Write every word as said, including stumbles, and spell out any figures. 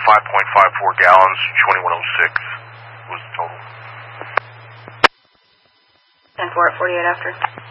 five point five four gallons, twenty-one oh six was the total. ten four at forty-eight after.